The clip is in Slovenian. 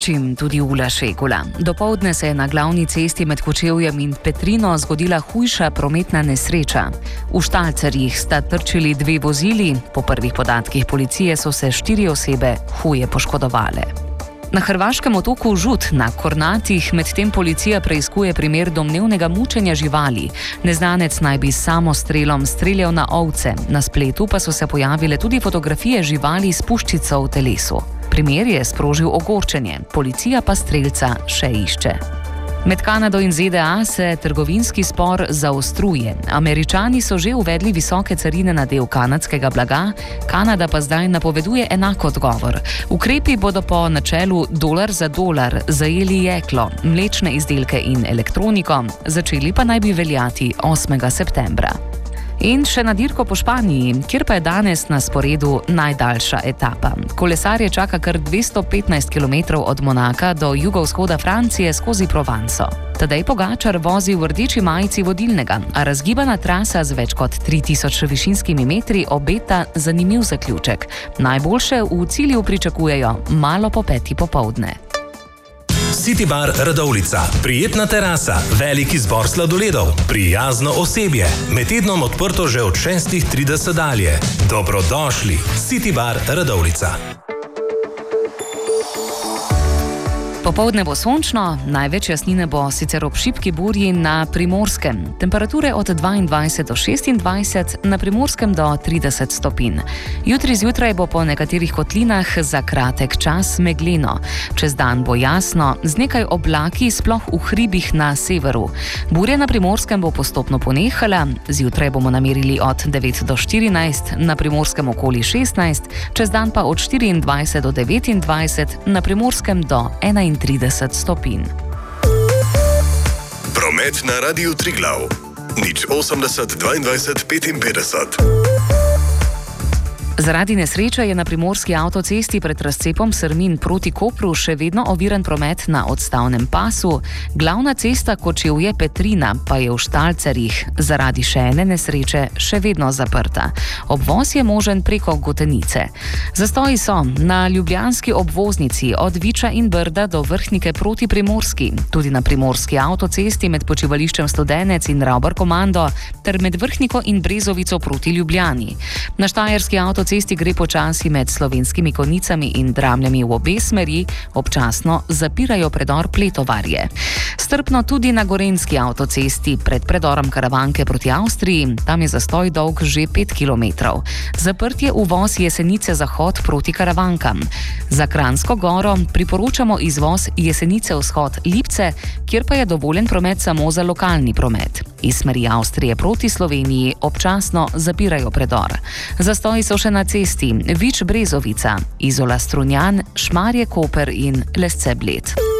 Čim tudi Ula Šegula. Dopoldne se je na glavni cesti med Kočevjem in Petrino zgodila hujša prometna nesreča. V Štalcerjih sta trčili 2 vozili, po prvih podatkih policije so se 4 osebe huje poškodovale. Na hrvaškem otoku Žut na Kornatih medtem policija preiskuje primer domnevnega mučenja živali. Neznanec naj bi s samostrelom streljal na ovce, na spletu pa so se pojavile tudi fotografije živali s puščico v telesu. Primer je sprožil ogorčenje, policija pa strelca še išče. Med Kanado in ZDA se trgovinski spor zaostruje. Američani so že uvedli visoke carine na del kanadskega blaga, Kanada pa zdaj napoveduje enak odgovor. Ukrepi bodo po načelu dolar za dolar zajeli jeklo, mlečne izdelke in elektroniko, začeli pa naj bi veljati 8. septembra. In še na dirko po Španiji, kjer pa je danes na sporedu najdaljša etapa. Kolesarje čaka kar 215 km od Monaka do jugovzhoda Francije skozi Provanso. Tadej Pogačar vozi v rdeči majici vodilnega, a razgibana trasa z več kot 3000 višinskimi metri obeta zanimiv zaključek. Najboljše v cilju pričakujejo malo po 5. popoldne. City Bar Radovljica. Prijetna terasa, velik izbor sladoledov, prijazno osebje. Med tednom odprto že od 6:30 dalje. Dobrodošli. City Bar Radovljica. Popoldne bo sončno, največ jasnine bo sicer ob šibki burji na Primorskem. Temperature od 22 do 26, na Primorskem do 30 stopinj. Jutri zjutraj bo po nekaterih kotlinah za kratek čas megleno. Čez dan bo jasno, z nekaj oblaki sploh v hribih na severu. Burja na Primorskem bo postopno ponehala, zjutraj bomo namerili od 9 do 14, na Primorskem okoli 16, čez dan pa od 24 do 29, na Primorskem do 31 stopinj. Promet na Radiu Triglav. 080 22 55. Zaradi nesreče je na primorski avtocesti pred razcepom Srmin proti Kopru še vedno oviran promet na odstavnem pasu. Glavna cesta Kočevje-Petrina pa je v Štalcerjih zaradi še ene nesreče še vedno zaprta. Obvoz je možen preko Gotenice. Zastoji so na ljubljanski obvoznici od Viča in Brda do Vrhnike proti Primorski, tudi na primorski avtocesti med počivališčem Studenec in Ravbar Komando ter med Vrhniko in Brezovico proti Ljubljani. Na štajerski avtocesti gre počasi med Slovenskimi Konjicami in Dramljami v obe smeri, občasno zapirajo predor Pletovarje. Strpno tudi na gorenjski avtocesti pred predorom Karavanke proti Avstriji, tam je zastoj dolg že 5 km. Zaprt je uvoz Jesenice Zahod proti Karavankam. Za Kranjsko Goro priporočamo izvoz Jesenice Vzhod Lipce, kjer pa je dovoljen promet samo za lokalni promet. Iz smeri Avstrije proti Sloveniji občasno zapirajo predor. Zastoji so še na cesti Vič Brezovica, Izola Strunjan, Šmarje Koper in Lesce Bled.